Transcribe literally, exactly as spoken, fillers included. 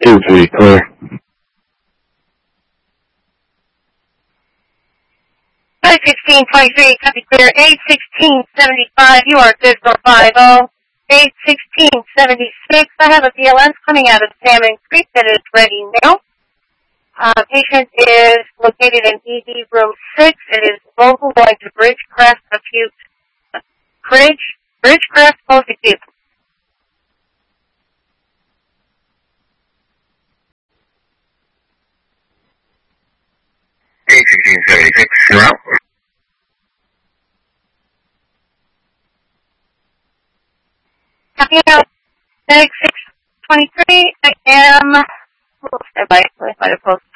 two three, clear. five sixteen twenty-three, copy clear. eight sixteen seventy-five, you are good for five oh. eight sixteen seventy-six, I have a B L S coming out of Salmon Creek that is ready now. Uh, patient is located in E D room six. It is local going to Bridgecrest Acute. Bridge, Bridgecrest Post Acute. eight sixteen seventy-six, you're out. Copy out. six six twenty-three, I am... Oh, stand by. Let me find a post.